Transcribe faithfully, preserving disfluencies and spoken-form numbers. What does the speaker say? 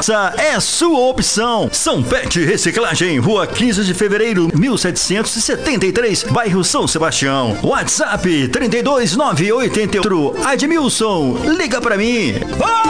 Nossa é sua opção. São Pet Reciclagem, Rua quinze de fevereiro, mil setecentos e setenta e três, bairro São Sebastião. WhatsApp trinta e dois, nove oito oito. Admilson, liga pra mim.